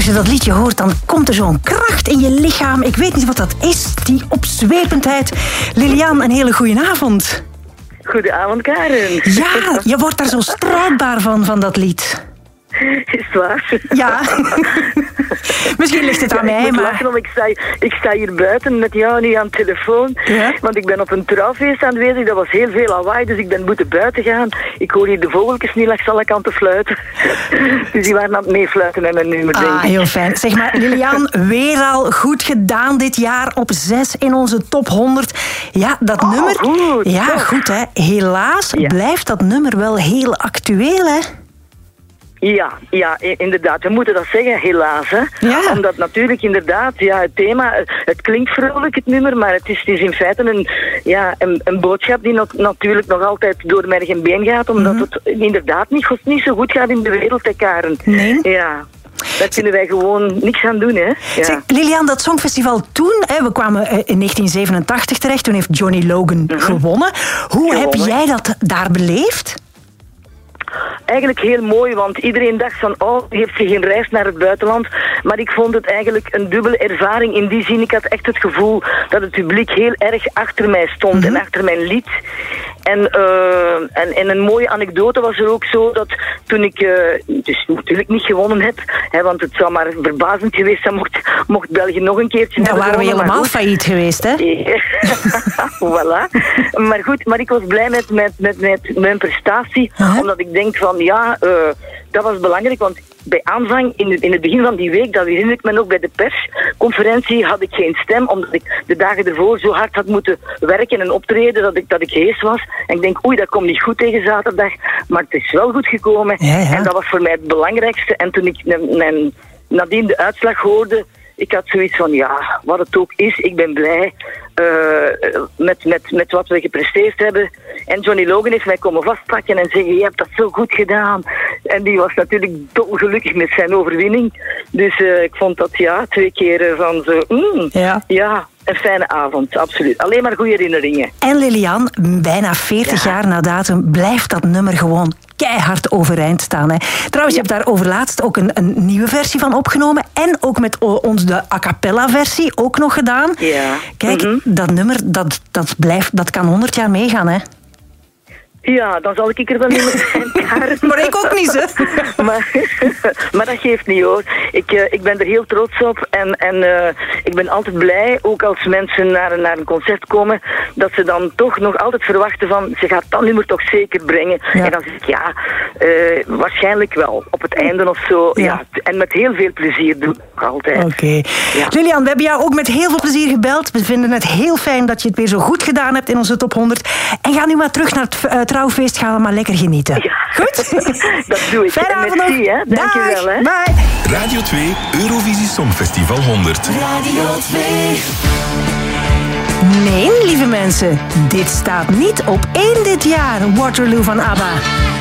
je dat liedje hoort, dan komt er zo'n kracht in je lichaam. Ik weet niet wat dat is, die opzwependheid. Lilian, een hele goeie avond. Goedenavond, Karen. Ja, je wordt daar zo strijdbaar van dat lied. Is het waar? Ja. Misschien ligt het aan mij, ik moet maar... lachen, want ik sta hier buiten met jou nu aan de telefoon. Ja? Want ik ben op een trouwfeest aanwezig. Dat was heel veel lawaai, dus ik ben moeten buiten gaan. Ik hoor hier de vogeltjes niet langs alle kanten fluiten. Dus die waren aan het meefluiten met mijn nummer, denk ik. Heel fijn. Zeg maar, Lilian, weer al goed gedaan dit jaar op 6 in onze top 100. Ja, dat nummer... Goed. Ja, goed, hè. Helaas blijft dat nummer wel heel actueel, hè. Ja, inderdaad. We moeten dat zeggen, helaas. Hè? Ja. Omdat natuurlijk inderdaad, het thema, het klinkt vrolijk, het nummer, maar het is in feite een boodschap die natuurlijk nog altijd door merg en been gaat, omdat het inderdaad niet zo goed gaat in de wereld, hè, Karen. Nee. Ja. Daar kunnen wij gewoon niks aan doen, hè. Ja. Zeg, Lilian, dat Songfestival toen, we kwamen in 1987 terecht, toen heeft Johnny Logan gewonnen. Hoe heb jij dat daar beleefd? Eigenlijk heel mooi, want iedereen dacht van, heeft zich een reis naar het buitenland. Maar ik vond het eigenlijk een dubbele ervaring. In die zin, ik had echt het gevoel dat het publiek heel erg achter mij stond en achter mijn lied. En een mooie anekdote was er ook zo dat toen ik dus natuurlijk niet gewonnen heb, want het zou maar verbazend geweest zijn mocht België nog een keertje Dan waren we helemaal failliet geweest, hè? Voilà. Maar goed, maar ik was blij met mijn prestatie, omdat ik denk van dat was belangrijk, want bij aanvang, in het begin van die week, dat herinner ik me nog bij de persconferentie, had ik geen stem, omdat ik de dagen ervoor zo hard had moeten werken en optreden dat ik hees was. En ik denk, dat komt niet goed tegen zaterdag, maar het is wel goed gekomen. Ja. En dat was voor mij het belangrijkste. En toen ik nadien de uitslag hoorde, ik had zoiets van, wat het ook is, ik ben blij met wat we gepresteerd hebben. En Johnny Logan heeft mij komen vastpakken en zeggen, je hebt dat zo goed gedaan. En die was natuurlijk dolgelukkig met zijn overwinning. Dus ik vond dat 2 keer van zo, een fijne avond, absoluut. Alleen maar goede herinneringen. En Lilian, bijna 40 jaar na datum blijft dat nummer gewoon keihard overeind staan. Hè. Trouwens, je hebt daar overlaatst ook een nieuwe versie van opgenomen. En ook met ons de a cappella versie ook nog gedaan. Ja. Kijk, dat nummer, dat kan 100 jaar meegaan, hè. Ja, dan zal ik er wel niet meer zijn. Maar ik ook niet, hè. Maar dat geeft niet, hoor. Ik ben er heel trots op. En ik ben altijd blij, ook als mensen naar een concert komen, dat ze dan toch nog altijd verwachten van, ze gaat dat nummer toch zeker brengen. Ja. En dan zeg ik, waarschijnlijk wel. Op het einde of zo. Ja. En met heel veel plezier doe ik altijd. Oké. Ja. Lilian, we hebben jou ook met heel veel plezier gebeld. We vinden het heel fijn dat je het weer zo goed gedaan hebt in onze top 100. En ga nu maar terug naar het trouwfeest, gaan we maar lekker genieten. Ja. Goed? Dat doe ik. Fijne avond nog. Merci, hè. Dank je wel, hè. Bye. Radio 2 Eurovisie Songfestival 100. Radio 2. Nee, lieve mensen. Dit staat niet op 1 dit jaar. Waterloo van ABBA.